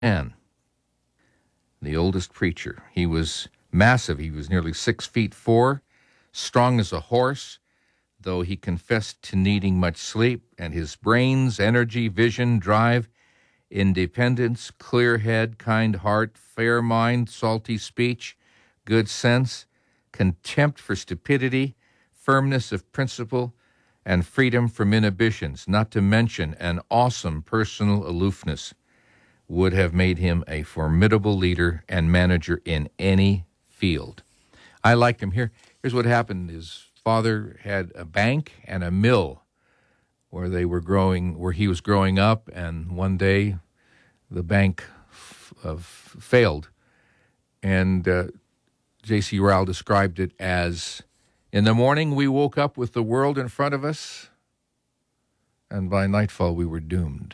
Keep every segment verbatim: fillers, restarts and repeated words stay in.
man, the oldest preacher. He was massive. He was nearly six feet four, strong as a horse, though he confessed to needing much sleep, and his brains, energy, vision, drive, independence, clear head, kind heart, fair mind, salty speech, good sense, contempt for stupidity, firmness of principle, and freedom from inhibitions, not to mention an awesome personal aloofness, would have made him a formidable leader and manager in any field. I liked him. Here, here's what happened. His father had a bank and a mill where they were growing, where he was growing up, and one day the bank f- uh, failed. And uh, J C Ryle described it as, in the morning we woke up with the world in front of us, and by nightfall we were doomed.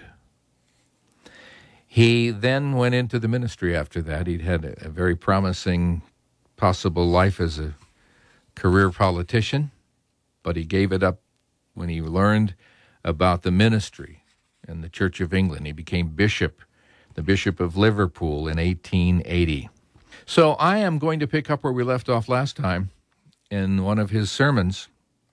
He then went into the ministry after that. He'd had a, a very promising possible life as a career politician, but he gave it up when he learned about the ministry in the Church of England. He became bishop, the Bishop of Liverpool, in eighteen eighty. So I am going to pick up where we left off last time in one of his sermons.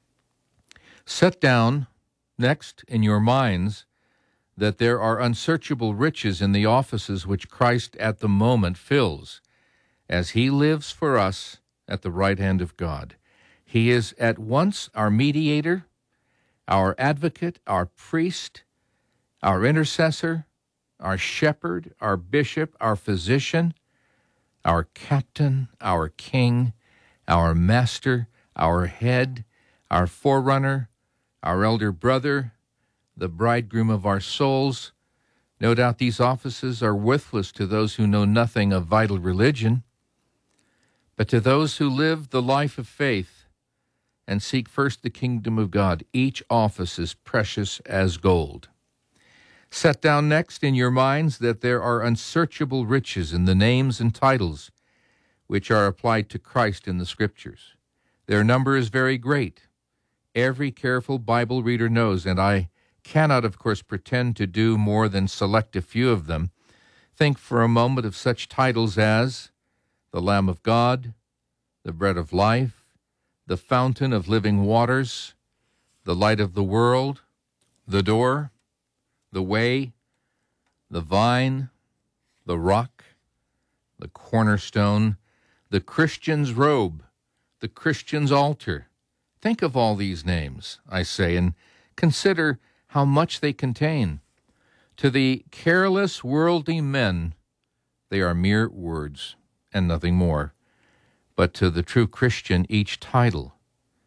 Set down next in your minds that there are unsearchable riches in the offices which Christ at the moment fills, as he lives for us at the right hand of God. He is at once our mediator, our advocate, our priest, our intercessor, our shepherd, our bishop, our physician, our captain, our king, our master, our head, our forerunner, our elder brother, the bridegroom of our souls. No doubt these offices are worthless to those who know nothing of vital religion, but to those who live the life of faith and seek first the kingdom of God, each office is precious as gold. Set down next in your minds that there are unsearchable riches in the names and titles which are applied to Christ in the Scriptures. Their number is very great. Every careful Bible reader knows, and I cannot, of course, pretend to do more than select a few of them. Think for a moment of such titles as the Lamb of God, the Bread of Life, the Fountain of Living Waters, the Light of the World, the Door, the Way, the Vine, the Rock, the Cornerstone, the Christian's Robe, the Christian's Altar. Think of all these names, I say, and consider how much they contain. To the careless, worldly men, they are mere words and nothing more. But to the true Christian, each title,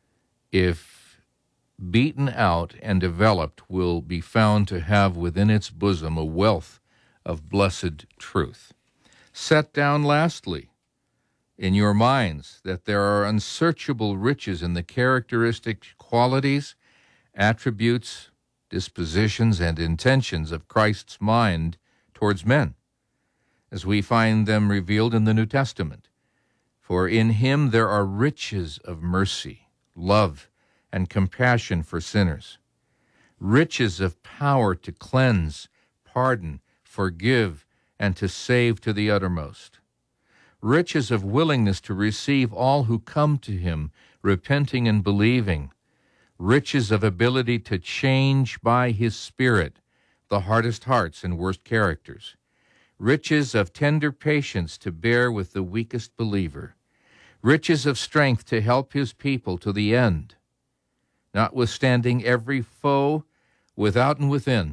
if beaten out and developed, will be found to have within its bosom a wealth of blessed truth. Set down lastly in your minds that there are unsearchable riches in the characteristic qualities, attributes, dispositions, and intentions of Christ's mind towards men, as we find them revealed in the New Testament. For in him there are riches of mercy, love, and compassion for sinners, riches of power to cleanse, pardon, forgive, and to save to the uttermost, riches of willingness to receive all who come to him, repenting and believing, riches of ability to change by his Spirit the hardest hearts and worst characters, riches of tender patience to bear with the weakest believer, riches of strength to help his people to the end, notwithstanding every foe without and within,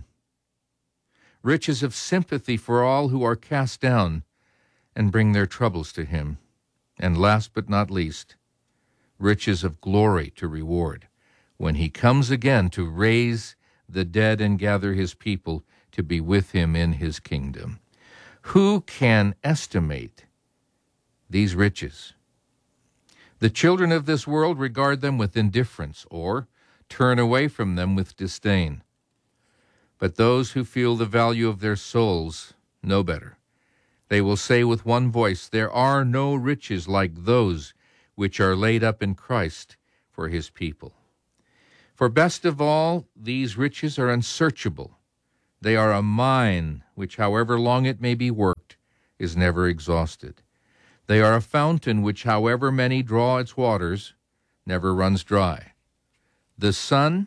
riches of sympathy for all who are cast down and bring their troubles to him, and last but not least, riches of glory to reward when he comes again to raise the dead and gather his people to be with him in his kingdom. Who can estimate these riches? The children of this world regard them with indifference or turn away from them with disdain. But those who feel the value of their souls know better. They will say with one voice, there are no riches like those which are laid up in Christ for his people. For best of all, these riches are unsearchable. They are a mine which, however long it may be worked, is never exhausted. They are a fountain which, however many draw its waters, never runs dry. The sun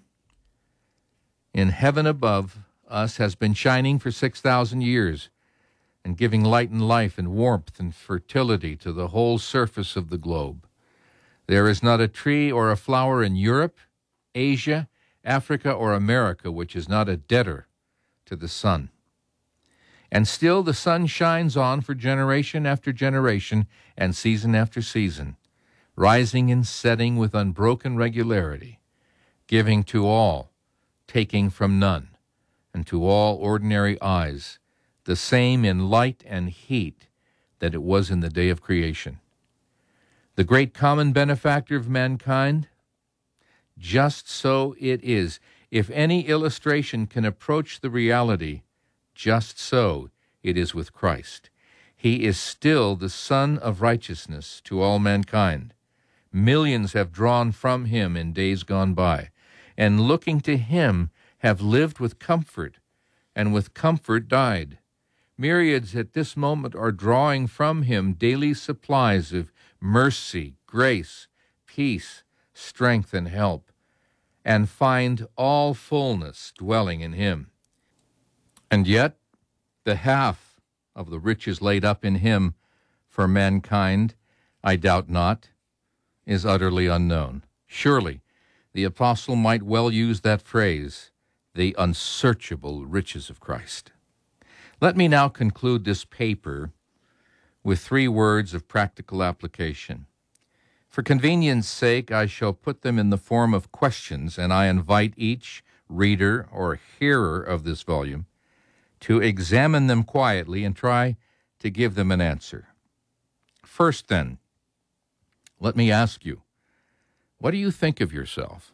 in heaven above us has been shining for six thousand years and giving light and life and warmth and fertility to the whole surface of the globe. There is not a tree or a flower in Europe, Asia, Africa, or America which is not a debtor to the sun. And still the sun shines on for generation after generation and season after season, rising and setting with unbroken regularity, giving to all, taking from none, and to all ordinary eyes the same in light and heat that it was in the day of creation. The great common benefactor of mankind? Just so it is. If any illustration can approach the reality, just so it is with Christ. He is still the Son of righteousness to all mankind. Millions have drawn from him in days gone by, and looking to him have lived with comfort, and with comfort died. Myriads at this moment are drawing from him daily supplies of mercy, grace, peace, strength, and help, and find all fullness dwelling in him. And yet, the half of the riches laid up in him for mankind, I doubt not, is utterly unknown. Surely, the apostle might well use that phrase, the unsearchable riches of Christ. Let me now conclude this paper with three words of practical application. For convenience sake, I shall put them in the form of questions, and I invite each reader or hearer of this volume to examine them quietly and try to give them an answer. First, then, let me ask you, what do you think of yourself?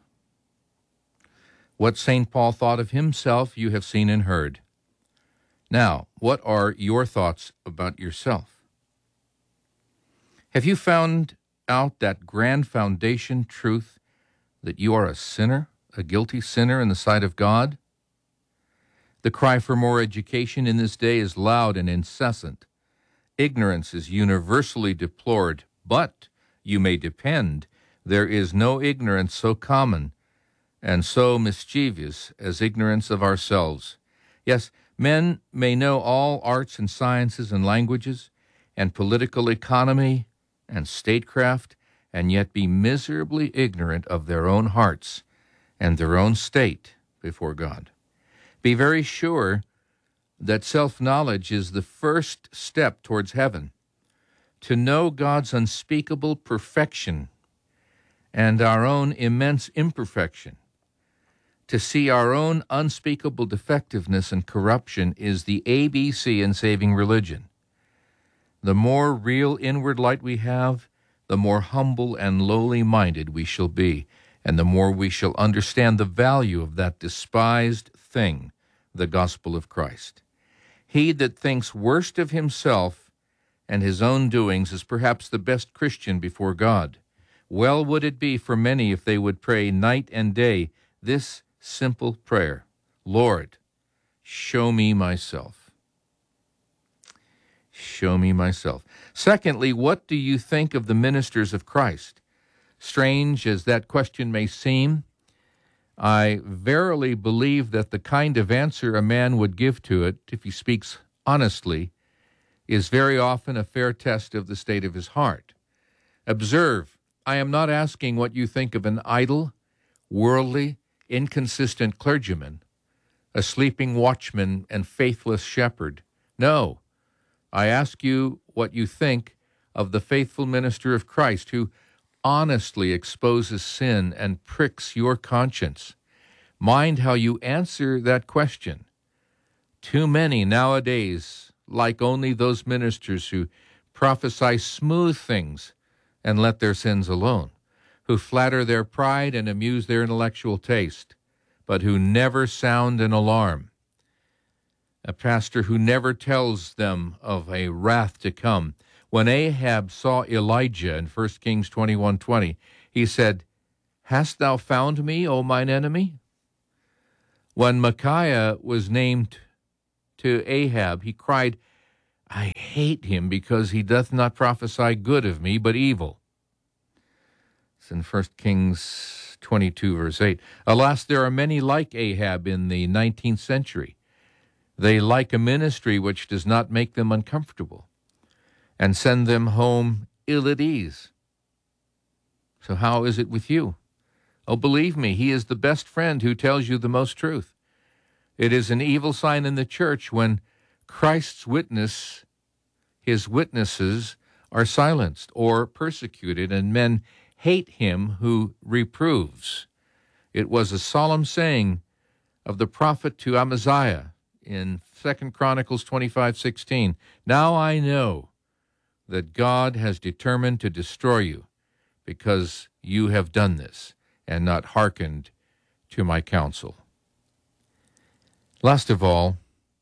What Saint Paul thought of himself you have seen and heard. Now, what are your thoughts about yourself? Have you found out that grand foundation truth that you are a sinner, a guilty sinner in the sight of God? The cry for more education in this day is loud and incessant. Ignorance is universally deplored, but you may depend there is no ignorance so common and so mischievous as ignorance of ourselves. Yes, men may know all arts and sciences and languages and political economy and statecraft, and yet be miserably ignorant of their own hearts and their own state before God. Be very sure that self-knowledge is the first step towards heaven. To know God's unspeakable perfection and our own immense imperfection, to see our own unspeakable defectiveness and corruption is the A B C in saving religion. The more real inward light we have, the more humble and lowly-minded we shall be, and the more we shall understand the value of that despised thing, the gospel of Christ. He that thinks worst of himself and his own doings is perhaps the best Christian before God. Well would it be for many if they would pray night and day this simple prayer, Lord, show me myself. Show me myself. Secondly, what do you think of the ministers of Christ? Strange as that question may seem, I verily believe that the kind of answer a man would give to it, if he speaks honestly, is very often a fair test of the state of his heart. Observe, I am not asking what you think of an idle, worldly, inconsistent clergyman, a sleeping watchman and faithless shepherd. No, I ask you what you think of the faithful minister of Christ who honestly exposes sin and pricks your conscience. Mind how you answer that question. Too many nowadays like only those ministers who prophesy smooth things and let their sins alone, who flatter their pride and amuse their intellectual taste, but who never sound an alarm. A pastor who never tells them of a wrath to come. When Ahab saw Elijah in First Kings twenty-one twenty, he said, Hast thou found me, O mine enemy? When Micaiah was named to Ahab, he cried, I hate him because he doth not prophesy good of me, but evil. It's in First Kings twenty-two, verse eight. Alas, there are many like Ahab in the nineteenth century. They like a ministry which does not make them uncomfortable and send them home ill at ease. So how is it with you? Oh, believe me, he is the best friend who tells you the most truth. It is an evil sign in the church when Christ's witness, his witnesses, are silenced or persecuted, and men hate him who reproves. It was a solemn saying of the prophet to Amaziah in Second Chronicles twenty-five sixteen. Now I know that God has determined to destroy you because you have done this and not hearkened to my counsel. Last of all,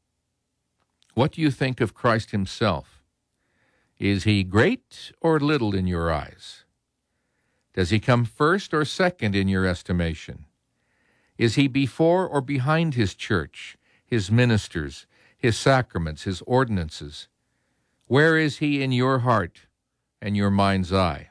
what do you think of Christ himself? Is he great or little in your eyes? Does he come first or second in your estimation? Is he before or behind his church, his ministers, his sacraments, his ordinances? Where is he in your heart and your mind's eye?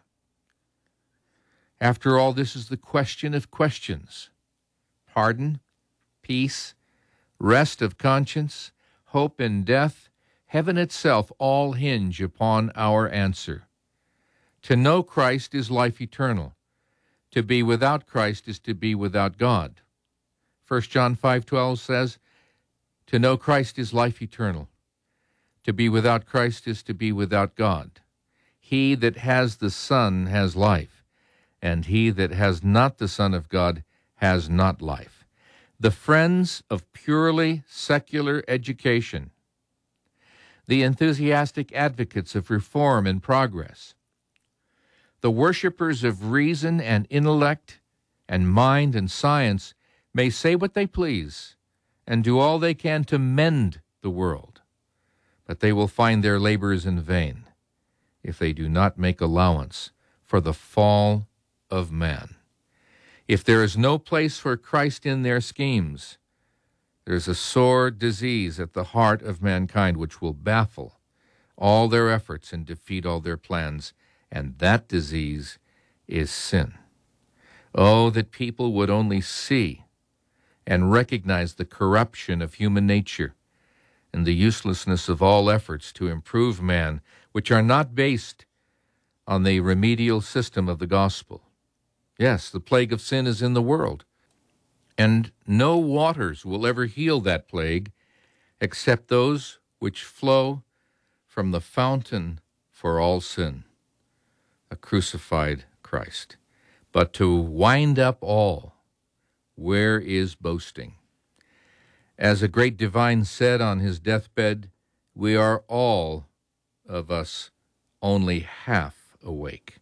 After all, this is the question of questions. Pardon, peace, rest of conscience, hope in death, heaven itself all hinge upon our answer. To know Christ is life eternal. To be without Christ is to be without God. First John five twelve says, to know Christ is life eternal. To be without Christ is to be without God. He that has the Son has life, and he that has not the Son of God has not life. The friends of purely secular education, the enthusiastic advocates of reform and progress, the worshippers of reason and intellect and mind and science may say what they please and do all they can to mend the world, but they will find their labors in vain if they do not make allowance for the fall of man. If there is no place for Christ in their schemes, there is a sore disease at the heart of mankind which will baffle all their efforts and defeat all their plans, and that disease is sin. Oh, that people would only see and recognize the corruption of human nature and the uselessness of all efforts to improve man, which are not based on the remedial system of the gospel. Yes, the plague of sin is in the world, and no waters will ever heal that plague except those which flow from the fountain for all sin, a crucified Christ. But to wind up all, where is boasting? As a great divine said on his deathbed, we are all of us only half awake.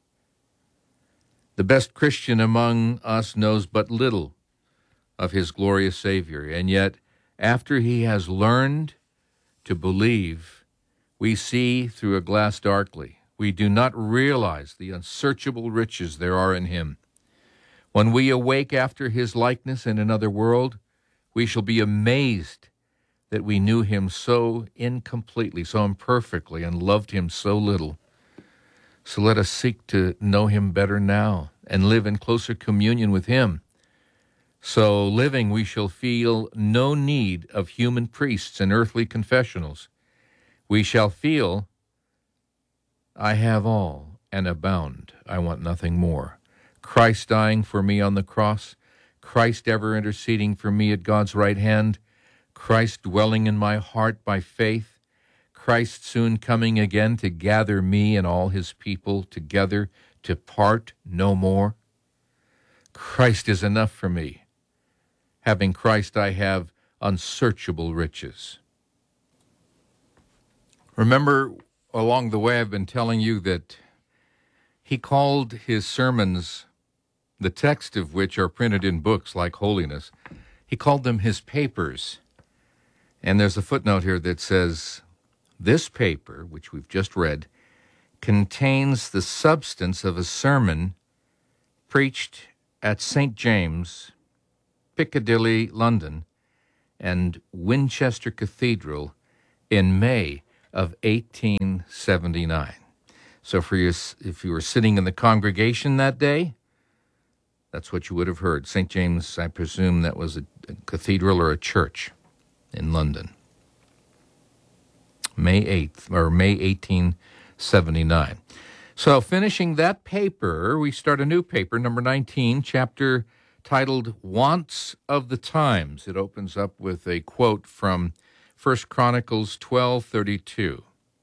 The best Christian among us knows but little of his glorious Savior, and yet after he has learned to believe, we see through a glass darkly. We do not realize the unsearchable riches there are in him. When we awake after his likeness in another world, we shall be amazed that we knew him so incompletely, so imperfectly, and loved him so little. So let us seek to know him better now and live in closer communion with him. So living, we shall feel no need of human priests and earthly confessionals. We shall feel, I have all and abound. I want nothing more. Christ dying for me on the cross, Christ ever interceding for me at God's right hand, Christ dwelling in my heart by faith, Christ soon coming again to gather me and all his people together to part no more. Christ is enough for me. Having Christ, I have unsearchable riches. Remember, along the way, I've been telling you that he called his sermons, the text of which are printed in books like Holiness, he called them his papers. And there's a footnote here that says, this paper, which we've just read, contains the substance of a sermon preached at Saint James, Piccadilly, London, and Winchester Cathedral in May of eighteen seventy-nine. So for you, if you were sitting in the congregation that day, that's what you would have heard. Saint James, I presume that was a, a cathedral or a church in London. May eighth, or May eighteen seventy-nine. So finishing that paper, we start a new paper, number nineteen, chapter titled Wants of the Times. It opens up with a quote from First Chronicles twelve thirty-two.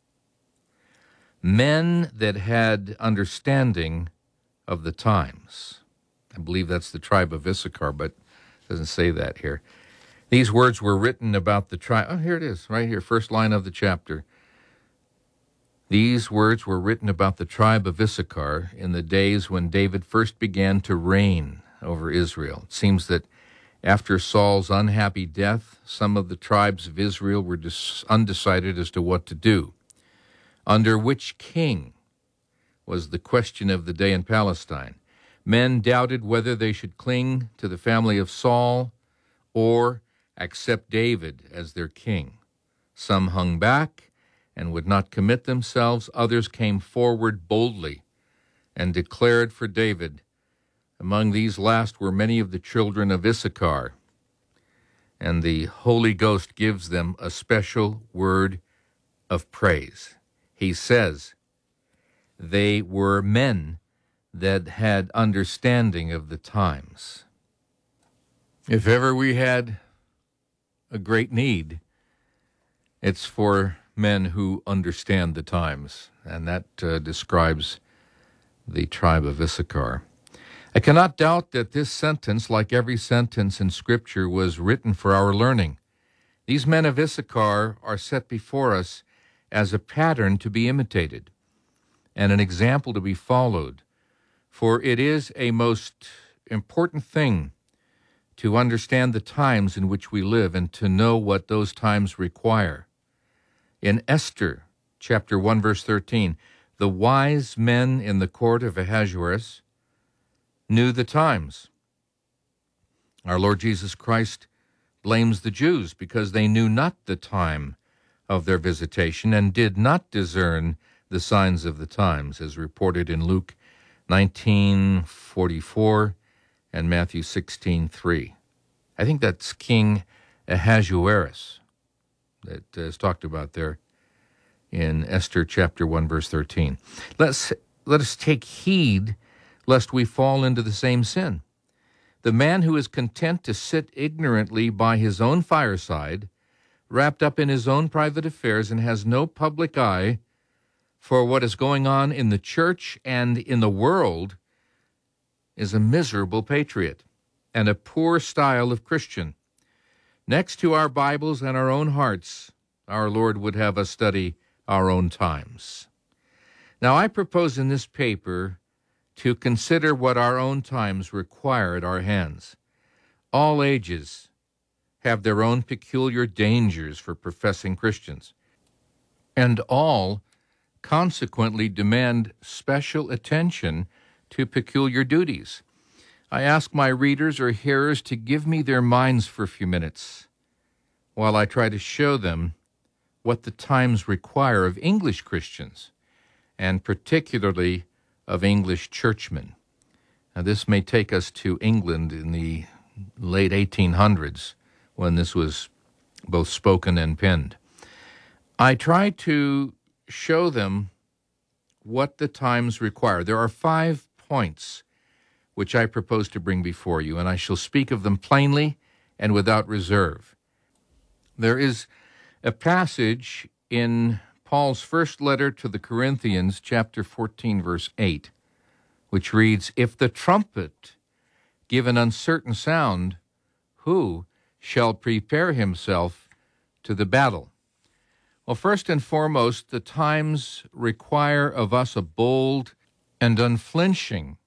Men that had understanding of the times. I believe that's the tribe of Issachar, but it doesn't say that here. These words were written about the tribe. Oh, here it is, right here, first line of the chapter. These words were written about the tribe of Issachar in the days when David first began to reign over Israel. It seems that after Saul's unhappy death, some of the tribes of Israel were dis- undecided as to what to do. Under which king was the question of the day in Palestine. Men doubted whether they should cling to the family of Saul or accept David as their king. Some hung back and would not commit themselves. Others came forward boldly and declared for David. Among these last were many of the children of Issachar, and the Holy Ghost gives them a special word of praise. He says, they were men that had understanding of the times. If ever we had a great need, it's for men who understand the times, and that uh, describes the tribe of Issachar. I cannot doubt that this sentence, like every sentence in Scripture, was written for our learning. These men of Issachar are set before us as a pattern to be imitated and an example to be followed, for it is a most important thing to understand the times in which we live and to know what those times require. In Esther, chapter one, verse thirteen, the wise men in the court of Ahasuerus knew the times. Our Lord Jesus Christ blames the Jews because they knew not the time of their visitation and did not discern the signs of the times, as reported in Luke nineteen forty-four and Matthew sixteen three. I think that's King Ahasuerus that is talked about there in Esther chapter one, verse thirteen. Let's, let us take heed lest we fall into the same sin. The man who is content to sit ignorantly by his own fireside, wrapped up in his own private affairs, and has no public eye for what is going on in the church and in the world, is a miserable patriot and a poor style of Christian. Next to our Bibles and our own hearts, our Lord would have us study our own times. Now, I propose in this paper to consider what our own times require at our hands. All ages have their own peculiar dangers for professing Christians, and all consequently demand special attention to peculiar duties. I ask my readers or hearers to give me their minds for a few minutes while I try to show them what the times require of English Christians, and particularly of English churchmen. Now, this may take us to England in the late eighteen hundreds, when this was both spoken and penned. I try to show them what the times require. There are five points which I propose to bring before you, and I shall speak of them plainly and without reserve. There is a passage in Paul's first letter to the Corinthians, chapter fourteen, verse eight, which reads, "If the trumpet give an uncertain sound, who shall prepare himself to the battle?" Well, first and foremost, the times require of us a bold and unflinching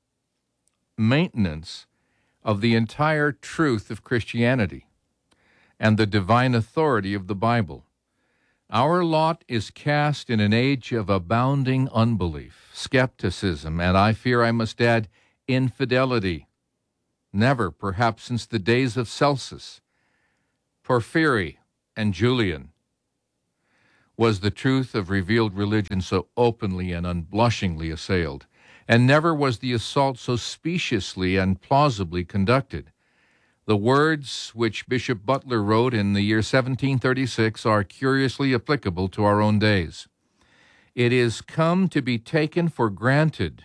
maintenance of the entire truth of Christianity and the divine authority of the Bible. Our lot is cast in an age of abounding unbelief, skepticism, and I fear I must add, infidelity. Never, perhaps since the days of Celsus, Porphyry, and Julian, was the truth of revealed religion so openly and unblushingly assailed, and never was the assault so speciously and plausibly conducted. The words which Bishop Butler wrote in the year seventeen thirty-six are curiously applicable to our own days. It is come to be taken for granted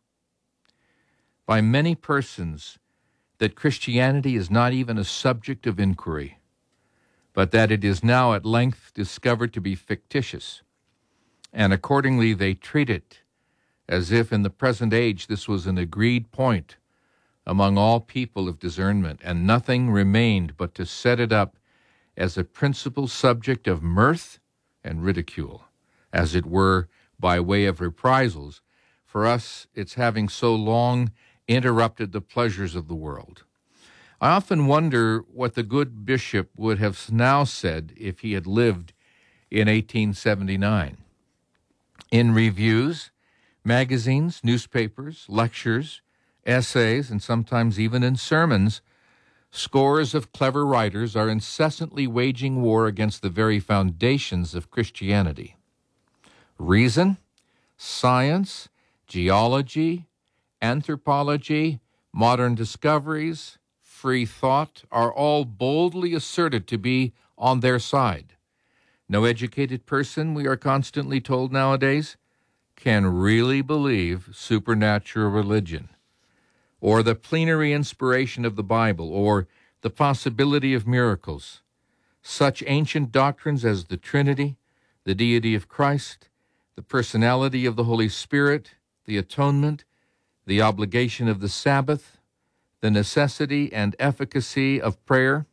by many persons that Christianity is not even a subject of inquiry, but that it is now at length discovered to be fictitious, and accordingly they treat it as if in the present age this was an agreed point among all people of discernment, and nothing remained but to set it up as a principal subject of mirth and ridicule, as it were by way of reprisals for us its having so long interrupted the pleasures of the world. I often wonder what the good bishop would have now said if he had lived in eighteen seventy-nine. In reviews, magazines, newspapers, lectures, essays, and sometimes even in sermons, scores of clever writers are incessantly waging war against the very foundations of Christianity. Reason, science, geology, anthropology, modern discoveries, free thought are all boldly asserted to be on their side. No educated person, we are constantly told nowadays, can really believe supernatural religion, or the plenary inspiration of the Bible, or the possibility of miracles. Such ancient doctrines as the Trinity, the deity of Christ, the personality of the Holy Spirit, the atonement, the obligation of the Sabbath, the necessity and efficacy of prayer,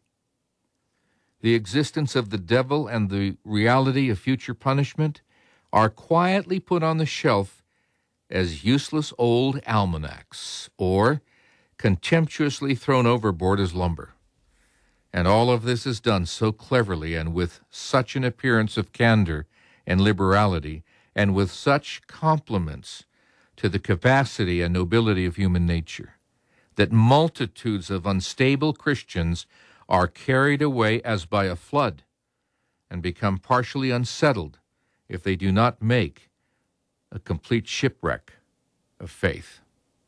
the existence of the devil and the reality of future punishment are quietly put on the shelf as useless old almanacs, or contemptuously thrown overboard as lumber. And all of this is done so cleverly and with such an appearance of candor and liberality, and with such compliments to the capacity and nobility of human nature, that multitudes of unstable Christians are carried away as by a flood and become partially unsettled if they do not make a complete shipwreck of faith.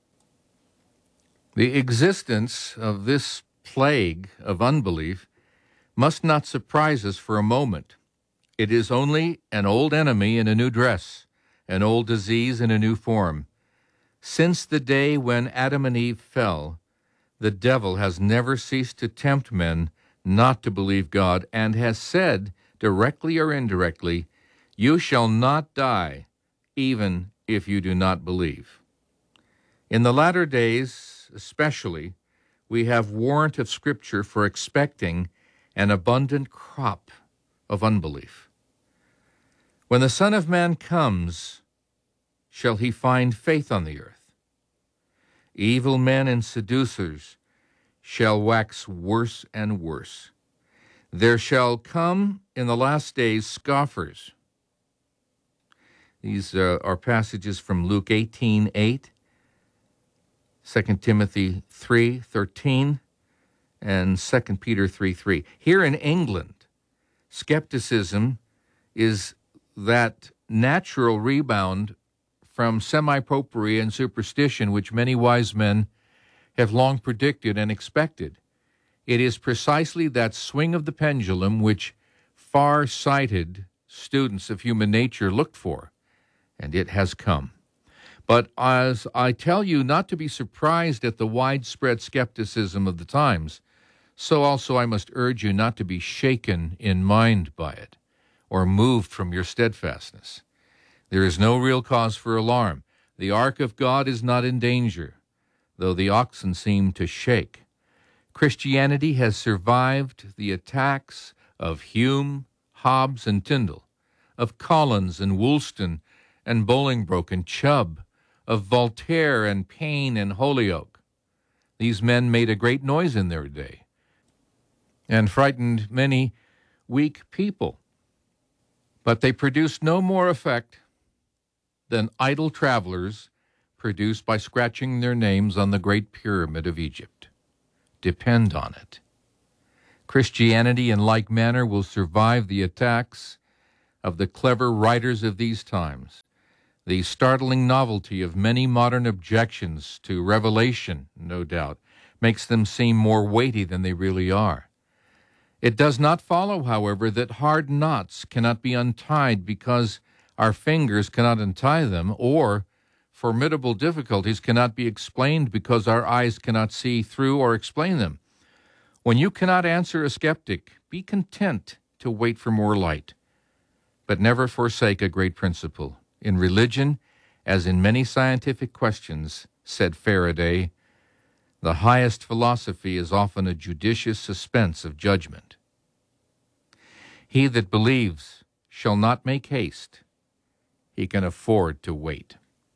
The existence of this plague of unbelief must not surprise us for a moment. It is only an old enemy in a new dress, an old disease in a new form. Since the day when Adam and Eve fell, the devil has never ceased to tempt men not to believe God, and has said, directly or indirectly, "You shall not die, even if you do not believe." In the latter days, especially, we have warrant of Scripture for expecting an abundant crop of unbelief. When the Son of Man comes, shall he find faith on the earth? Evil men and seducers shall wax worse and worse. There shall come in the last days scoffers. These uh, are passages from Luke eighteen eight, Second Timothy three thirteen, and Second Peter three three. Here in England, skepticism is that natural rebound from semi-popery and superstition which many wise men have long predicted and expected. It is precisely that swing of the pendulum which far-sighted students of human nature looked for, and it has come. But as I tell you not to be surprised at the widespread skepticism of the times, so also I must urge you not to be shaken in mind by it, or moved from your steadfastness. There is no real cause for alarm. The ark of God is not in danger, though the oxen seem to shake. Christianity has survived the attacks of Hume, Hobbes, and Tyndall, of Collins and Woolston and Bolingbroke and Chubb, of Voltaire and Paine and Holyoake. These men made a great noise in their day and frightened many weak people. But they produced no more effect than idle travelers produced by scratching their names on the Great Pyramid of Egypt. Depend on it. Christianity, in like manner, will survive the attacks of the clever writers of these times, the startling novelty of many modern objections to revelation, no doubt, makes them seem more weighty than they really are. It does not follow, however, that hard knots cannot be untied because our fingers cannot untie them, or formidable difficulties cannot be explained because our eyes cannot see through or explain them. When you cannot answer a skeptic, be content to wait for more light, but never forsake a great principle. In religion, as in many scientific questions, said Faraday, the highest philosophy is often a judicious suspense of judgment. He that believes shall not make haste. He can afford to wait.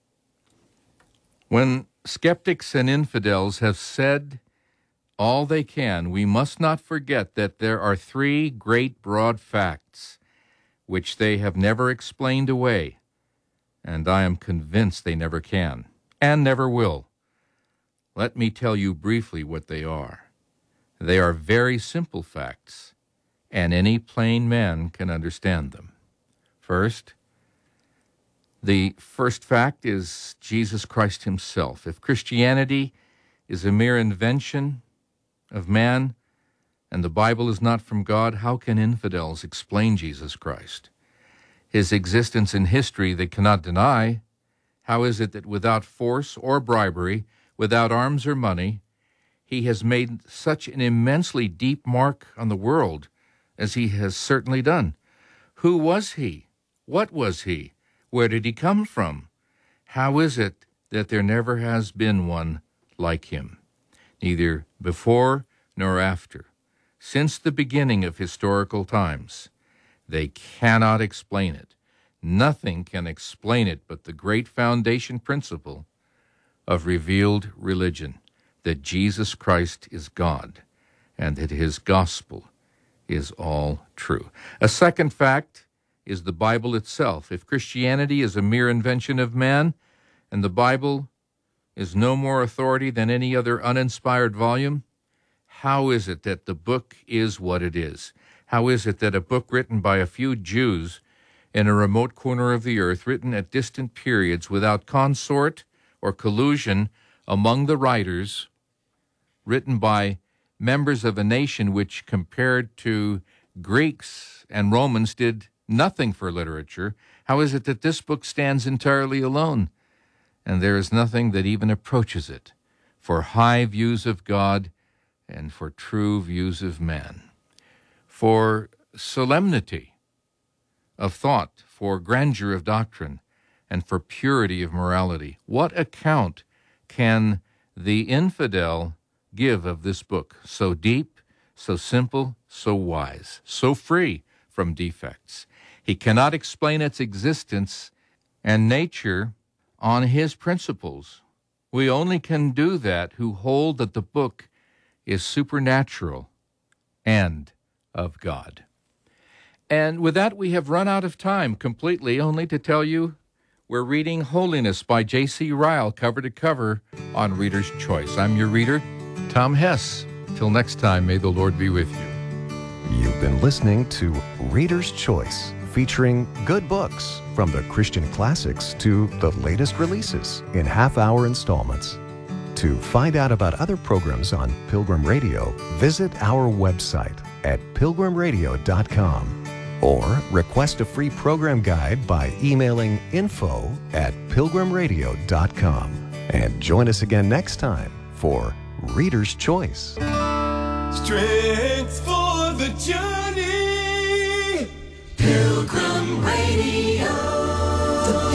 When skeptics and infidels have said all they can, we must not forget that there are three great broad facts which they have never explained away, and I am convinced they never can, and never will. Let me tell you briefly what they are. They are very simple facts, and any plain man can understand them. First, the first fact is Jesus Christ himself. If Christianity is a mere invention of man, and the Bible is not from God, how can infidels explain Jesus Christ? His existence in history they cannot deny. How is it that without force or bribery, without arms or money, he has made such an immensely deep mark on the world as he has certainly done? Who was he? What was he? Where did he come from? How is it that there never has been one like him, neither before nor after, since the beginning of historical times? They cannot explain it. Nothing can explain it but the great foundation principle of revealed religion, that Jesus Christ is God, and that his gospel is all true. A second fact is the Bible itself. If Christianity is a mere invention of man, and the Bible is no more authority than any other uninspired volume, how is it that the book is what it is? How is it that a book written by a few Jews in a remote corner of the earth, written at distant periods without consort or collusion among the writers, written by members of a nation which, compared to Greeks and Romans, did nothing for literature, how is it that this book stands entirely alone, and there is nothing that even approaches it for high views of God and for true views of man, for solemnity of thought, for grandeur of doctrine, and for purity of morality? What account can the infidel give of this book, so deep, so simple, so wise, so free from defects? He cannot explain its existence and nature on his principles. We only can do that who hold that the book is supernatural and of God. And with that, we have run out of time completely, only to tell you we're reading Holiness by J C Ryle, cover to cover, on Reader's Choice. I'm your reader, Tom Hess. Till next time, may the Lord be with you. You've been listening to Reader's Choice, featuring good books from the Christian classics to the latest releases in half-hour installments. To find out about other programs on Pilgrim Radio, visit our website at pilgrim radio dot com or request a free program guide by emailing info at pilgrim radio dot com. And join us again next time for Reader's Choice. Strength for the journey. Pilgrim Radio. The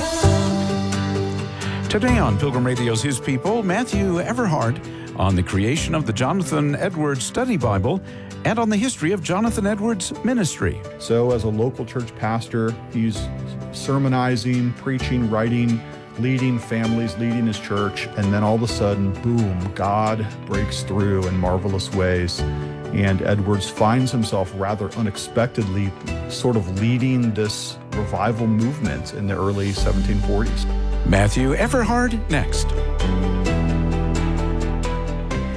Pilgrim. Today on Pilgrim Radio's His People, Matthew Everhard on the creation of the Jonathan Edwards Study Bible and on the history of Jonathan Edwards' ministry. So as a local church pastor, he's sermonizing, preaching, writing, leading families, leading his church, and then all of a sudden, boom, God breaks through in marvelous ways. And Edwards finds himself rather unexpectedly sort of leading this revival movement in the early seventeen forties. Matthew Everhard next.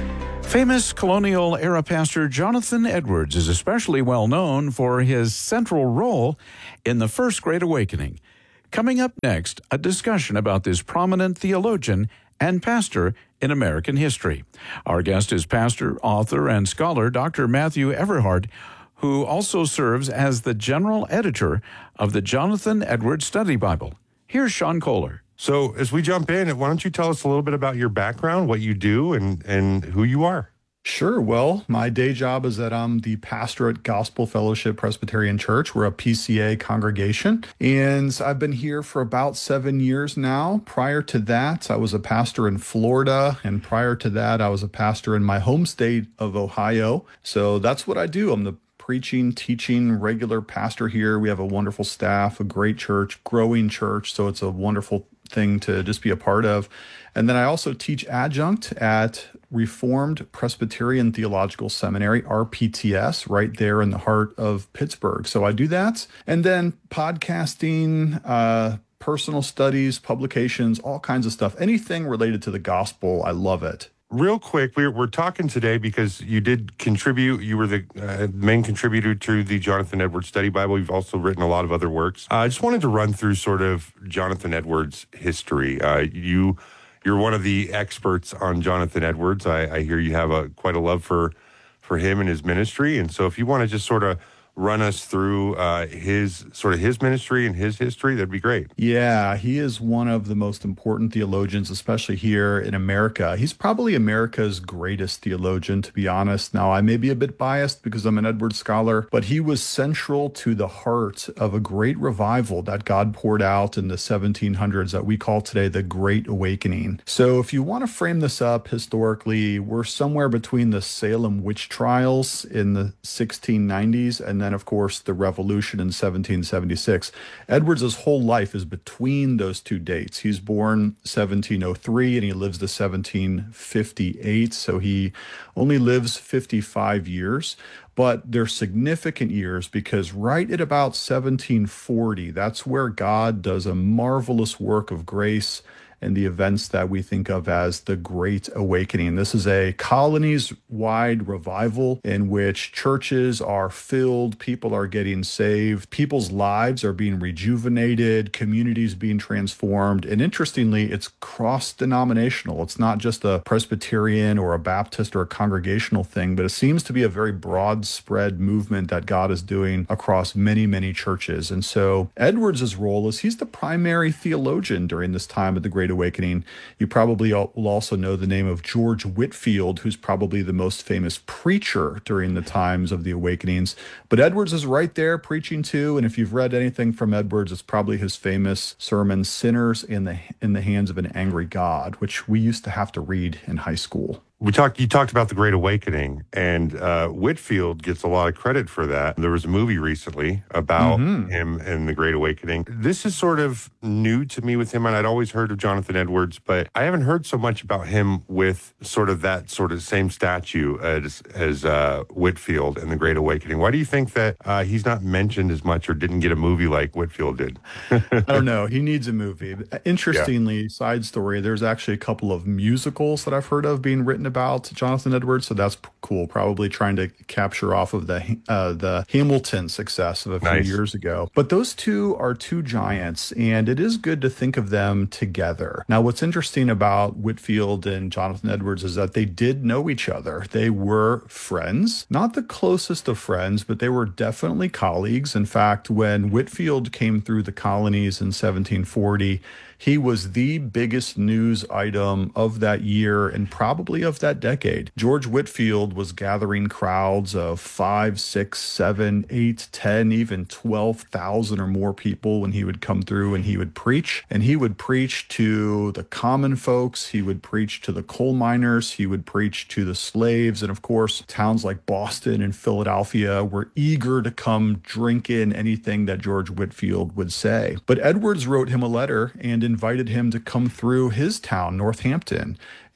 Famous colonial-era pastor Jonathan Edwards is especially well known for his central role in the First Great Awakening. Coming up next, a discussion about this prominent theologian and pastor in American history. Our guest is pastor, author, and scholar Doctor Matthew Everhart, who also serves as the general editor of the Jonathan Edwards Study Bible. Here's Sean Kohler. So as we jump in, why don't you tell us a little bit about your background, what you do, and, and who you are? Sure. Well, my day job is that I'm the pastor at Gospel Fellowship Presbyterian Church. We're a P C A congregation, and I've been here for about seven years now. Prior to that, I was a pastor in Florida, and prior to that, I was a pastor in my home state of Ohio. So that's what I do. I'm the preaching, teaching, regular pastor here. We have a wonderful staff, a great church, growing church, so it's a wonderful thing to just be a part of. And then I also teach adjunct at Reformed Presbyterian Theological Seminary, R P T S, right there in the heart of Pittsburgh. So I do that. And then podcasting, uh, personal studies, publications, all kinds of stuff. Anything related to the gospel, I love it. Real quick, we're, we're talking today because you did contribute. You were the uh, main contributor to the Jonathan Edwards Study Bible. You've also written a lot of other works. Uh, I just wanted to run through sort of Jonathan Edwards' history. Uh, you, you're one of the experts on Jonathan Edwards. I, I hear you have a quite a love for, for him and his ministry. And so if you want to just sort of run us through uh, his sort of his ministry and his history, that'd be great. Yeah, he is one of the most important theologians, especially here in America. He's probably America's greatest theologian, to be honest. Now, I may be a bit biased because I'm an Edwards scholar, but he was central to the heart of a great revival that God poured out in the seventeen hundreds that we call today the Great Awakening. So if you want to frame this up historically, we're somewhere between the Salem witch trials in the sixteen nineties and then, of course, the revolution in seventeen seventy-six. Edwards' whole life is between those two dates. He's born seventeen oh three and he lives to seventeen fifty-eight, so he only lives fifty-five years. But they're significant years because right at about seventeen forty, that's where God does a marvelous work of grace and the events that we think of as the Great Awakening. This is a colonies-wide revival in which churches are filled, people are getting saved, people's lives are being rejuvenated, communities being transformed. And interestingly, it's cross-denominational. It's not just a Presbyterian or a Baptist or a congregational thing, but it seems to be a very broad spread movement that God is doing across many, many churches. And so Edwards' role is he's the primary theologian during this time of the Great Awakening. You probably will also know the name of George Whitefield, who's probably the most famous preacher during the times of the Awakenings. But Edwards is right there preaching too, and if you've read anything from Edwards, it's probably his famous sermon, Sinners in the in the Hands of an Angry God, which we used to have to read in high school. We talked. You talked about the Great Awakening, and uh, Whitefield gets a lot of credit for that. There was a movie recently about mm-hmm. him and the Great Awakening. This is sort of new to me with him, and I'd always heard of Jonathan Edwards, but I haven't heard so much about him with sort of that sort of same statue as as uh, Whitefield and the Great Awakening. Why do you think that uh, he's not mentioned as much or didn't get a movie like Whitefield did? I don't know. He needs a movie. Interestingly, yeah. Side story, there's actually a couple of musicals that I've heard of being written about Jonathan Edwards, so that's cool. Probably trying to capture off of the uh, the Hamilton success of a few nice. years ago. But those two are two giants, and it is good to think of them together. Now, what's interesting about Whitefield and Jonathan Edwards is that they did know each other. They were friends, not the closest of friends, but they were definitely colleagues. In fact, when Whitefield came through the colonies in seventeen forty, he was the biggest news item of that year and probably of that decade. George Whitefield was gathering crowds of five, six, seven, eight, ten, even twelve thousand or more people when he would come through and he would preach. And he would preach to the common folks. He would preach to the coal miners. He would preach to the slaves. And of course, towns like Boston and Philadelphia were eager to come drink in anything that George Whitefield would say. But Edwards wrote him a letter and invited him to come through his town, Northampton.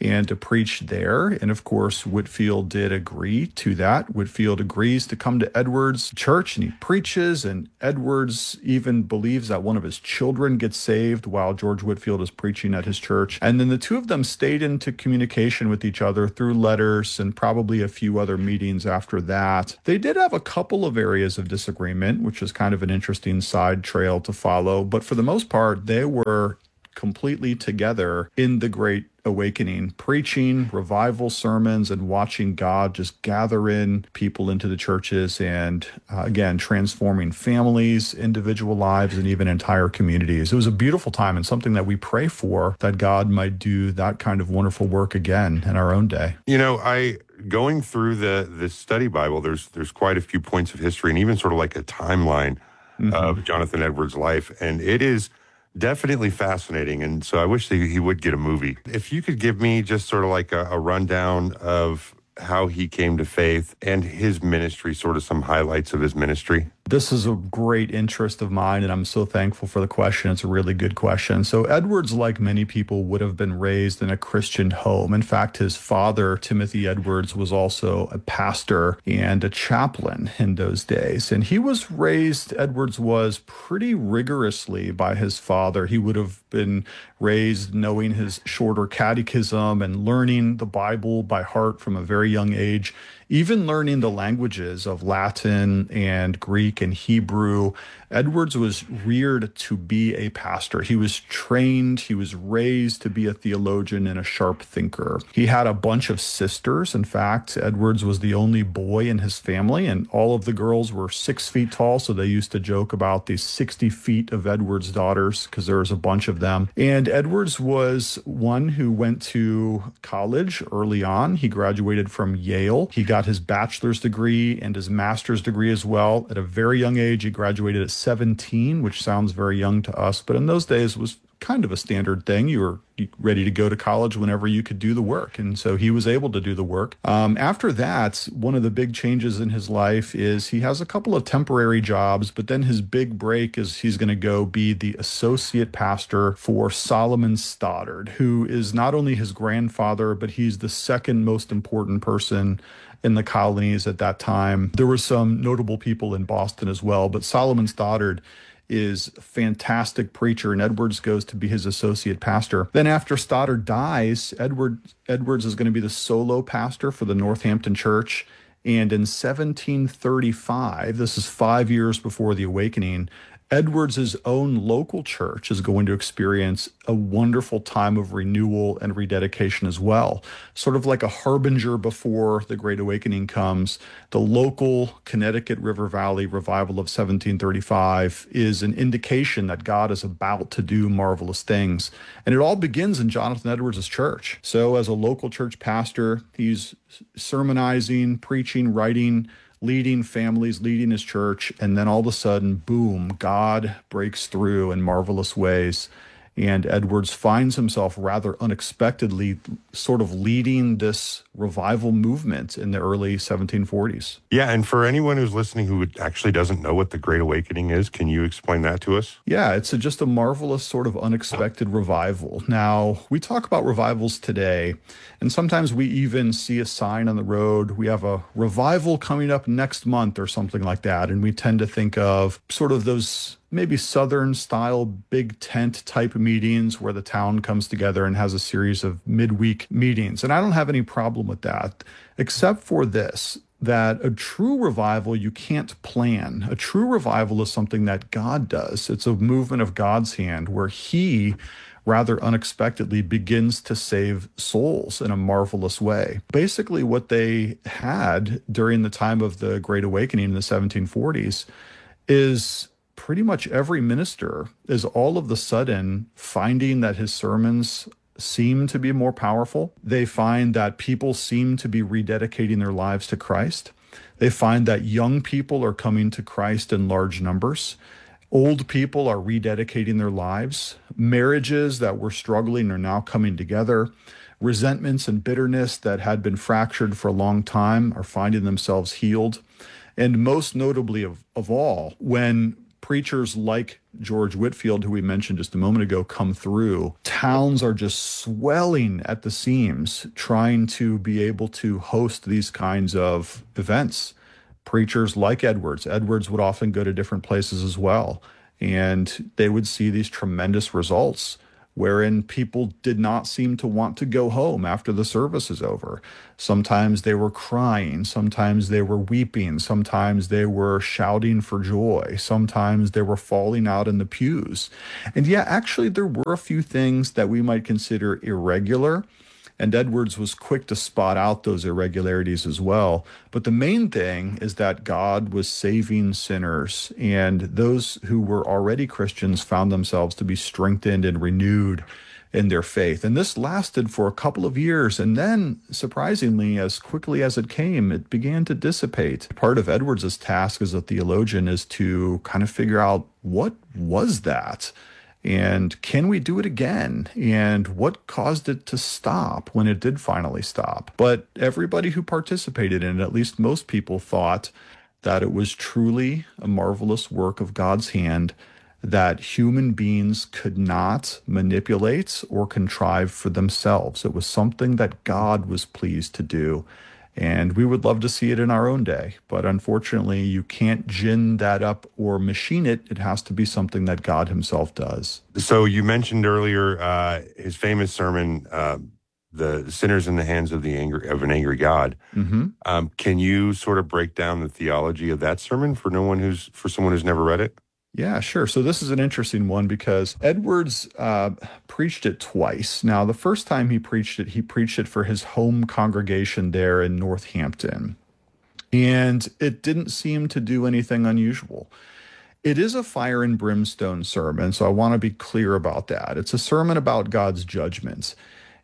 and to preach there. And of course, Whitefield did agree to that. Whitefield agrees to come to Edwards' church, and he preaches, and Edwards even believes that one of his children gets saved while George Whitefield is preaching at his church. And then the two of them stayed into communication with each other through letters and probably a few other meetings after that. They did have a couple of areas of disagreement, which is kind of an interesting side trail to follow. But for the most part, they were completely together in the Great Awakening, preaching revival sermons and watching God just gather in people into the churches and, uh, again, transforming families, individual lives, and even entire communities. It was a beautiful time and something that we pray for, that God might do that kind of wonderful work again in our own day. You know, I going through the the study Bible, there's there's quite a few points of history and even sort of like a timeline mm-hmm. of Jonathan Edwards' life, and it is definitely fascinating, and so I wish that he would get a movie. If you could give me just sort of like a, a rundown of how he came to faith and his ministry, sort of some highlights of his ministry. This is a great interest of mine, and I'm so thankful for the question. It's a really good question. So Edwards, like many people, would have been raised in a Christian home. In fact, his father, Timothy Edwards, was also a pastor and a chaplain in those days. And he was raised, Edwards was, pretty rigorously by his father. He would have been raised knowing his shorter catechism and learning the Bible by heart from a very young age, even learning the languages of Latin and Greek and Hebrew. Edwards was reared to be a pastor. He was trained, he was raised to be a theologian and a sharp thinker. He had a bunch of sisters. In fact, Edwards was the only boy in his family, and all of the girls were six feet tall, so they used to joke about the sixty feet of Edwards' daughters because there was a bunch of them. And Edwards was one who went to college early on. He graduated from Yale. He got his bachelor's degree and his master's degree as well. At a very young age, he graduated at seventeen, which sounds very young to us, but in those days was kind of a standard thing. You were ready to go to college whenever you could do the work. And so he was able to do the work. Um, after that, one of the big changes in his life is he has a couple of temporary jobs, but then his big break is he's going to go be the associate pastor for Solomon Stoddard, who is not only his grandfather, but he's the second most important person in the colonies at that time. There were some notable people in Boston as well, but Solomon Stoddard is a fantastic preacher, and Edwards goes to be his associate pastor. Then after Stoddard dies, Edward, Edwards is going to be the solo pastor for the Northampton Church. And in seventeen thirty-five, this is five years before the Awakening, Edwards' own local church is going to experience a wonderful time of renewal and rededication as well. Sort of like a harbinger before the Great Awakening comes, the local Connecticut River Valley revival of seventeen thirty-five is an indication that God is about to do marvelous things. And it all begins in Jonathan Edwards' church. So as a local church pastor, he's sermonizing, preaching, writing, leading families, leading his church, and then all of a sudden, boom, God breaks through in marvelous ways. And Edwards finds himself rather unexpectedly sort of leading this revival movement in the early seventeen forties. Yeah, and for anyone who's listening who actually doesn't know what the Great Awakening is, can you explain that to us? Yeah, it's a, just a marvelous sort of unexpected revival. Now, we talk about revivals today, and sometimes we even see a sign on the road. We have a revival coming up next month or something like that, and we tend to think of sort of those maybe Southern style big tent type meetings where the town comes together and has a series of midweek meetings. And I don't have any problem with that, except for this, that a true revival you can't plan. A true revival is something that God does. It's a movement of God's hand where he rather unexpectedly begins to save souls in a marvelous way. Basically what they had during the time of the Great Awakening in the seventeen forties is pretty much every minister is all of the sudden finding that his sermons seem to be more powerful. They find that people seem to be rededicating their lives to Christ. They find that young people are coming to Christ in large numbers. Old people are rededicating their lives. Marriages that were struggling are now coming together. Resentments and bitterness that had been fractured for a long time are finding themselves healed. And most notably of, of all, when preachers like George Whitefield, who we mentioned just a moment ago, come through, towns are just swelling at the seams trying to be able to host these kinds of events. Preachers like Edwards, Edwards would often go to different places as well, and they would see these tremendous results wherein people did not seem to want to go home after the service is over. Sometimes they were crying, sometimes they were weeping, sometimes they were shouting for joy, sometimes they were falling out in the pews. And yeah, actually there were a few things that we might consider irregular, and Edwards was quick to spot out those irregularities as well. But the main thing is that God was saving sinners, and those who were already Christians found themselves to be strengthened and renewed in their faith. And this lasted for a couple of years. And then, surprisingly, as quickly as it came, it began to dissipate. Part of Edwards's task as a theologian is to kind of figure out, what was that? And can we do it again? And what caused it to stop when it did finally stop? But everybody who participated in it, at least most people, thought that it was truly a marvelous work of God's hand that human beings could not manipulate or contrive for themselves. It was something that God was pleased to do. And we would love to see it in our own day. But unfortunately, you can't gin that up or machine it. It has to be something that God himself does. So you mentioned earlier uh, his famous sermon, uh, "The Sinners in the Hands of the Angry of an Angry God." Mm-hmm. Um, can you sort of break down the theology of that sermon for no one who's for someone who's never read it? Yeah, sure. So this is an interesting one because Edwards uh, preached it twice. Now, the first time he preached it, he preached it for his home congregation there in Northampton. And it didn't seem to do anything unusual. It is a fire and brimstone sermon, so I want to be clear about that. It's a sermon about God's judgment.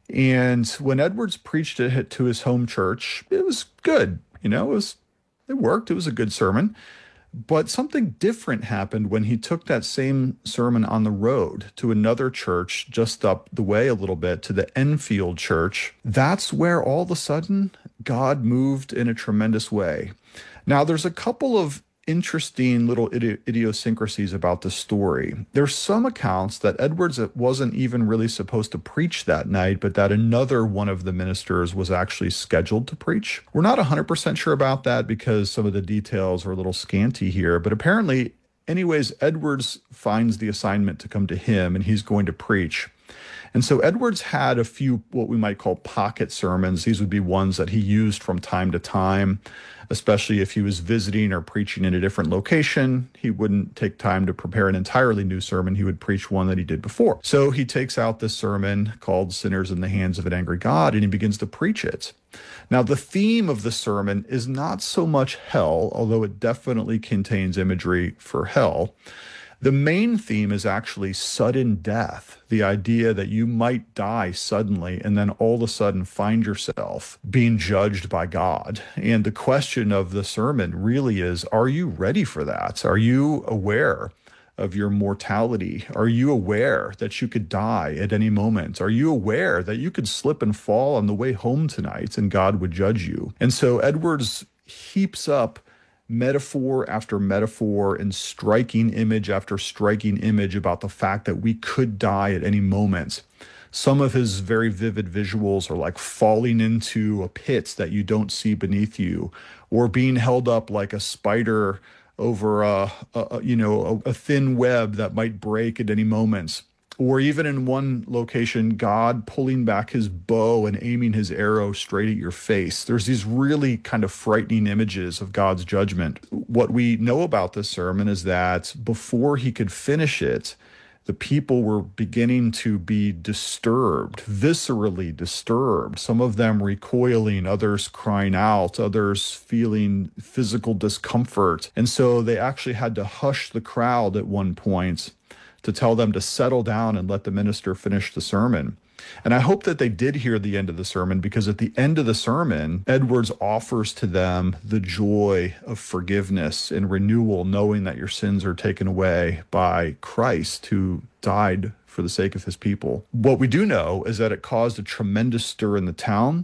And when Edwards preached it to his home church, it was good. You know, it was, it worked. It was a good sermon. But something different happened when he took that same sermon on the road to another church just up the way a little bit, to the Enfield Church. That's where all of a sudden God moved in a tremendous way. Now, there's a couple of interesting little idi- idiosyncrasies about the story. There's some accounts that Edwards wasn't even really supposed to preach that night, but that another one of the ministers was actually scheduled to preach. We're not one hundred percent sure about that because some of the details are a little scanty here, but apparently, anyways, Edwards finds the assignment to come to him and he's going to preach. And so Edwards had a few what we might call pocket sermons. These would be ones that he used from time to time, especially if he was visiting or preaching in a different location. He wouldn't take time to prepare an entirely new sermon. He would preach one that he did before. So he takes out this sermon called Sinners in the Hands of an Angry God, and he begins to preach it. Now, the theme of the sermon is not so much hell, although it definitely contains imagery for hell. The main theme is actually sudden death, the idea that you might die suddenly and then all of a sudden find yourself being judged by God. And the question of the sermon really is, are you ready for that? Are you aware of your mortality? Are you aware that you could die at any moment? Are you aware that you could slip and fall on the way home tonight and God would judge you? And so Edwards heaps up metaphor after metaphor and striking image after striking image about the fact that we could die at any moment. Some of his very vivid visuals are like falling into a pit that you don't see beneath you, or being held up like a spider over a, a you know, a, a thin web that might break at any moment. Or even in one location, God pulling back his bow and aiming his arrow straight at your face. There's these really kind of frightening images of God's judgment. What we know about this sermon is that before he could finish it, the people were beginning to be disturbed, viscerally disturbed, some of them recoiling, others crying out, others feeling physical discomfort. And so they actually had to hush the crowd at one point to tell them to settle down and let the minister finish the sermon. And I hope that they did hear the end of the sermon, because at the end of the sermon, Edwards offers to them the joy of forgiveness and renewal, knowing that your sins are taken away by Christ, who died for the sake of his people. What we do know is that it caused a tremendous stir in the town,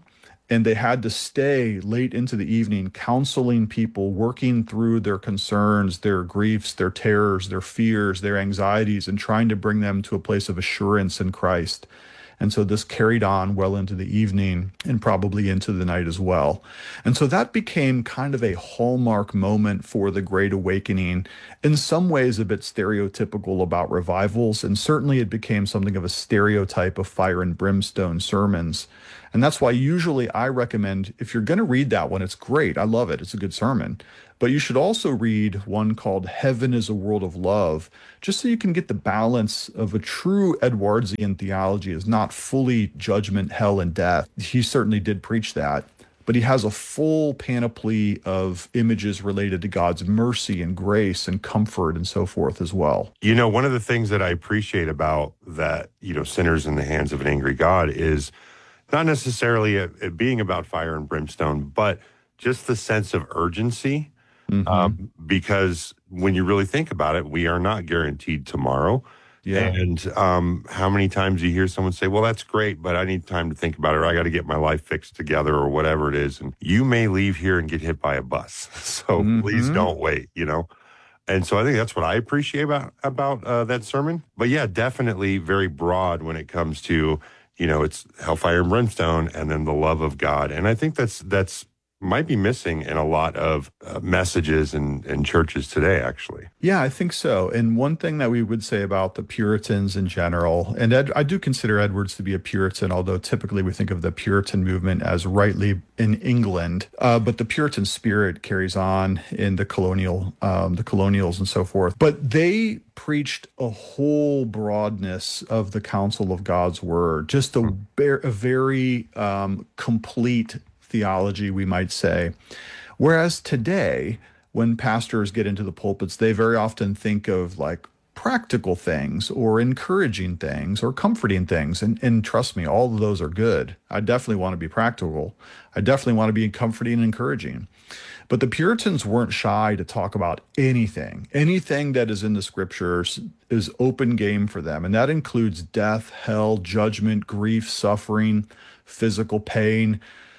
And they had to stay late into the evening counseling people, working through their concerns, their griefs, their terrors, their fears, their anxieties, and trying to bring them to a place of assurance in Christ. And so this carried on well into the evening and probably into the night as well. And so that became kind of a hallmark moment for the Great Awakening, in some ways a bit stereotypical about revivals. And certainly it became something of a stereotype of fire and brimstone sermons. And that's why usually I recommend, if you're going to read that one, it's great. I love it. It's a good sermon. But you should also read one called Heaven is a World of Love, just so you can get the balance of a true Edwardsian theology is not fully judgment, hell, and death. He certainly did preach that, but he has a full panoply of images related to God's mercy and grace and comfort and so forth as well. You know, one of the things that I appreciate about that, you know, Sinners in the Hands of an Angry God is not necessarily it, it being about fire and brimstone, but just the sense of urgency. Mm-hmm. Um, because when you really think about it, we are not guaranteed tomorrow. Yeah. And um, how many times you hear someone say, well, that's great, but I need time to think about it, or I got to get my life fixed together, or whatever it is. And you may leave here and get hit by a bus. So mm-hmm. please don't wait, you know? And so I think that's what I appreciate about, about uh, that sermon. But yeah, definitely very broad when it comes to, you know, it's hellfire and brimstone and then the love of God. And I think that's, that's, might be missing in a lot of uh, messages in, in churches today, actually. Yeah, I think so. And one thing that we would say about the Puritans in general, and Ed, I do consider Edwards to be a Puritan, although typically we think of the Puritan movement as rightly in England, uh, but the Puritan spirit carries on in the colonial, um, the colonials and so forth. But they preached a whole broadness of the counsel of God's word, just a, a very um, complete theology, we might say. Whereas today, when pastors get into the pulpits, they very often think of like practical things or encouraging things or comforting things. And, and trust me, all of those are good. I definitely want to be practical. I definitely want to be comforting and encouraging. But the Puritans weren't shy to talk about anything. Anything that is in the scriptures is open game for them. And that includes death, hell, judgment, grief, suffering, physical pain,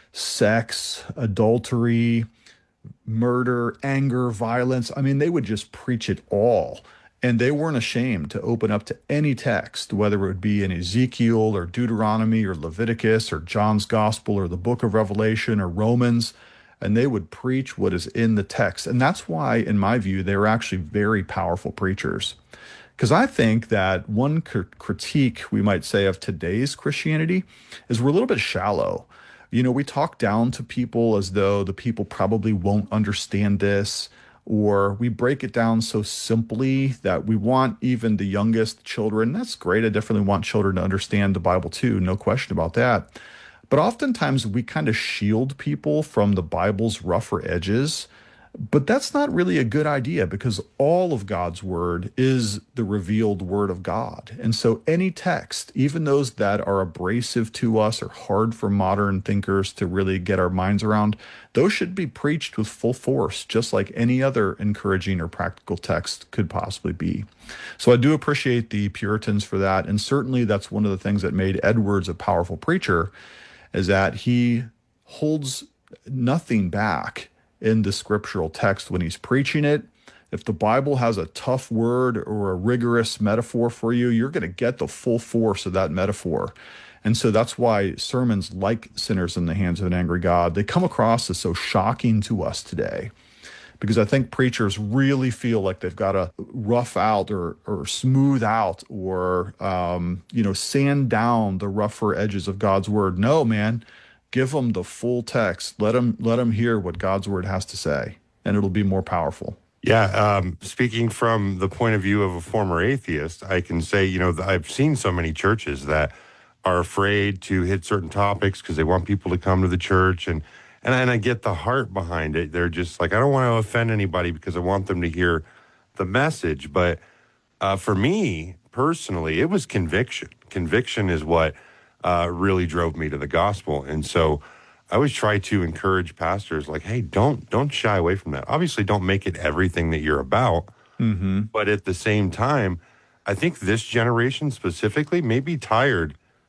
sex, adultery, murder, anger, violence. I mean, they would just preach it all. And they weren't ashamed to open up to any text, whether it would be in Ezekiel or Deuteronomy or Leviticus or John's Gospel or the book of Revelation or Romans. And they would preach what is in the text. And that's why, in my view, they were actually very powerful preachers. Because I think that one cr- critique, we might say, of today's Christianity is we're a little bit shallow. You know, we talk down to people as though the people probably won't understand this, or we break it down so simply that we want even the youngest children. That's great. I definitely want children to understand the Bible too, no question about that. But oftentimes we kind of shield people from the Bible's rougher edges. But that's not really a good idea, because all of God's word is the revealed word of God. And so any text, even those that are abrasive to us or hard for modern thinkers to really get our minds around, those should be preached with full force, just like any other encouraging or practical text could possibly be. So I do appreciate the Puritans for that. And certainly that's one of the things that made Edwards a powerful preacher, is that he holds nothing back in the scriptural text when he's preaching it. If the Bible has a tough word or a rigorous metaphor for you, you're going to get the full force of that metaphor. And so that's why sermons like Sinners in the Hands of an Angry God, they come across as so shocking to us today, because I think preachers really feel like they've got to rough out or, or smooth out or, um, you know, sand down the rougher edges of God's word. No, man. Give them the full text. Let them let them hear what God's word has to say, and it'll be more powerful. Yeah. Um, speaking from the point of view of a former atheist, I can say, you know, I've seen so many churches that are afraid to hit certain topics because they want people to come to the church, and and and I get the heart behind it. They're just like, I don't want to offend anybody because I want them to hear the message. But uh, for me personally, it was conviction. Conviction is what Uh, really drove me to the gospel. And so I always try to encourage pastors like, hey, don't don't shy away from that. Obviously, don't make it everything that you're about. Mm-hmm. But at the same time, I think this generation specifically may be tired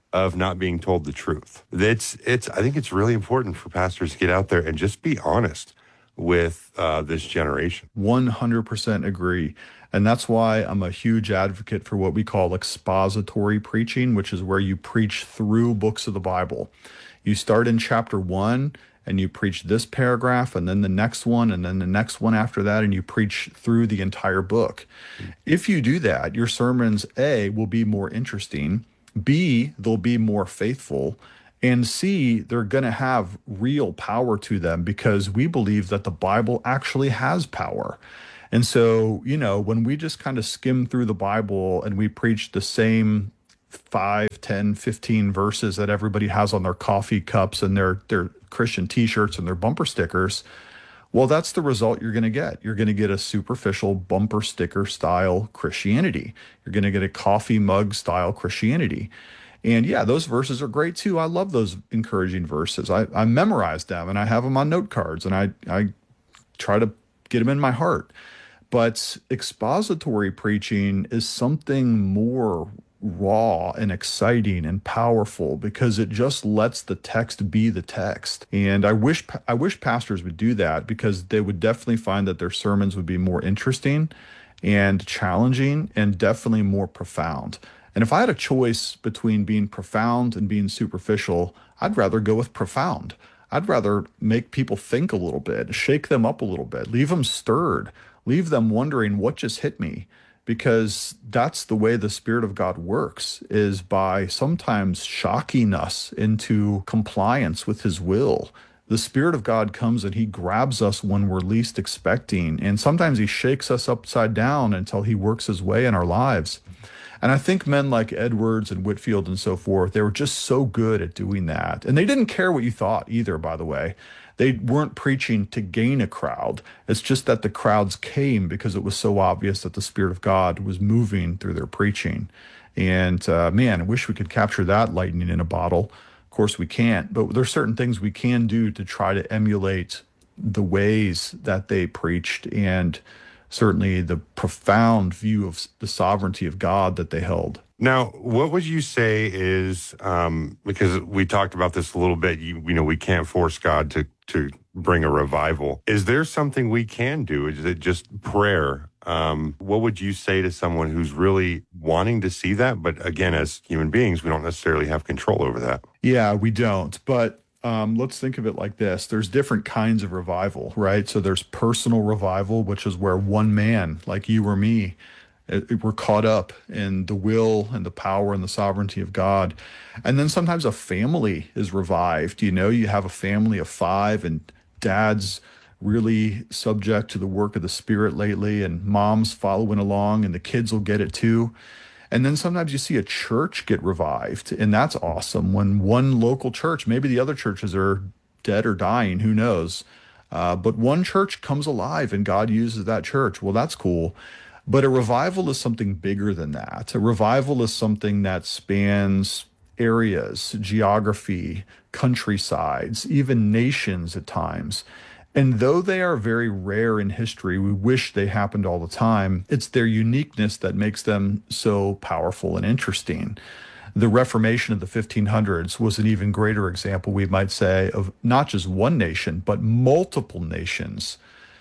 of not being told the truth. It's, it's, I think it's really important for pastors to get out there and just be honest with uh, this generation. one hundred percent agree. And that's why I'm a huge advocate for what we call expository preaching, which is where you preach through books of the Bible. You start in chapter one and you preach this paragraph and then the next one and then the next one after that, and you preach through the entire book. If you do that, your sermons, A, will be more interesting, B, they'll be more faithful, and C, they're going to have real power to them because we believe that the Bible actually has power. And so, you know, when we just kind of skim through the Bible and we preach the same five, ten, fifteen verses that everybody has on their coffee cups and their, their Christian t-shirts and their bumper stickers, well, that's the result you're going to get. You're going to get a superficial bumper sticker style Christianity. You're going to get a coffee mug style Christianity. And yeah, those verses are great too. I love those encouraging verses. I, I memorized them and I have them on note cards and I, I try to get them in my heart. But expository preaching is something more raw and exciting and powerful because it just lets the text be the text. And I wish I wish pastors would do that because they would definitely find that their sermons would be more interesting and challenging and definitely more profound. And if I had a choice between being profound and being superficial, I'd rather go with profound. I'd rather make people think a little bit, shake them up a little bit, leave them stirred, leave them wondering what just hit me, because that's the way the Spirit of God works, is by sometimes shocking us into compliance with his will. The Spirit of God comes and he grabs us when we're least expecting, and sometimes he shakes us upside down until he works his way in our lives. And I think men like Edwards and Whitefield and so forth, they were just so good at doing that. And they didn't care what you thought either, by the way. They weren't preaching to gain a crowd. It's just that the crowds came because it was so obvious that the Spirit of God was moving through their preaching. And uh, man, I wish we could capture that lightning in a bottle. Of course we can't, but there's certain things we can do to try to emulate the ways that they preached and certainly the profound view of the sovereignty of God that they held. Now, what would you say is, um, because we talked about this a little bit, you, you know, we can't force God to, to bring a revival. Is there something we can do? Is it just prayer? Um, what would you say to someone who's really wanting to see that? But again, as human beings, we don't necessarily have control over that. Yeah, we don't. But um, let's think of it like this. There's different kinds of revival, right? So there's personal revival, which is where one man, like you or me, we're caught up in the will and the power and the sovereignty of God. And then sometimes a family is revived. You know, you have a family of five and dad's really subject to the work of the Spirit lately and mom's following along and the kids will get it too. And then sometimes you see a church get revived, and that's awesome when one local church, maybe the other churches are dead or dying, who knows, uh, but one church comes alive and God uses that church. Well, that's cool. But a revival is something bigger than that. A revival is something that spans areas, geography, countrysides, even nations at times. And though they are very rare in history, we wish they happened all the time, it's their uniqueness that makes them so powerful and interesting. The Reformation of the fifteen hundreds was an even greater example, we might say, of not just one nation, but multiple nations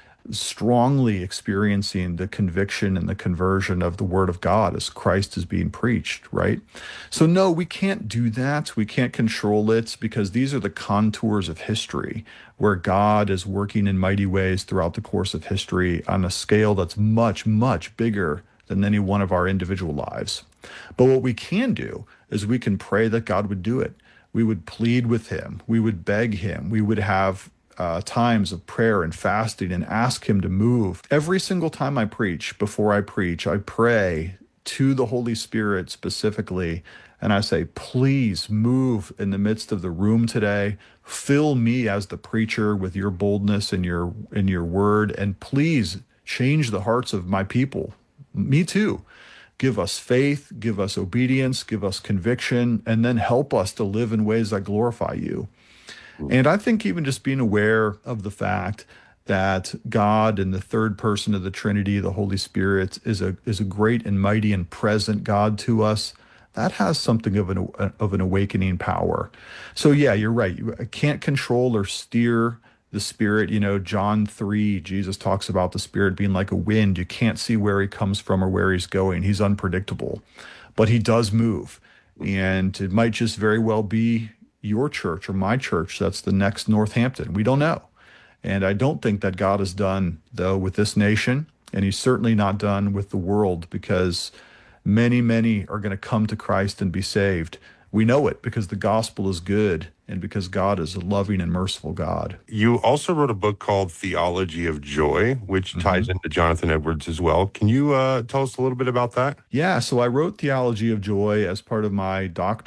strongly experiencing the conviction and the conversion of the Word of God as Christ is being preached, right? So no, we can't do that. We can't control it because these are the contours of history where God is working in mighty ways throughout the course of history on a scale that's much, much bigger than any one of our individual lives. But what we can do is we can pray that God would do it. We would plead with him. We would beg him. We would have Uh, times of prayer and fasting and ask him to move. Every single time I preach, before I preach, I pray to the Holy Spirit specifically, and I say, please move in the midst of the room today. Fill me as the preacher with your boldness and your, and your word, and please change the hearts of my people. Me too. Give us faith, give us obedience, give us conviction, and then help us to live in ways that glorify you. And I think even just being aware of the fact that God in the third person of the Trinity, the Holy Spirit, is a is a great and mighty and present God to us, that has something of an of an awakening power. So yeah, you're right. You can't control or steer the Spirit. You know, John three, Jesus talks about the Spirit being like a wind. You can't see where he comes from or where he's going. He's unpredictable, but he does move. And it might just very well be your church or my church that's the next Northampton. We don't know. And I don't think that God is done, though, with this nation. And he's certainly not done with the world, because many, many are going to come to Christ and be saved. We know it because the gospel is good and because God is a loving and merciful God. You also wrote a book called Theology of Joy, which mm-hmm. ties into Jonathan Edwards as well. Can you uh, tell us a little bit about that? Yeah, so I wrote Theology of Joy as part of my doctoral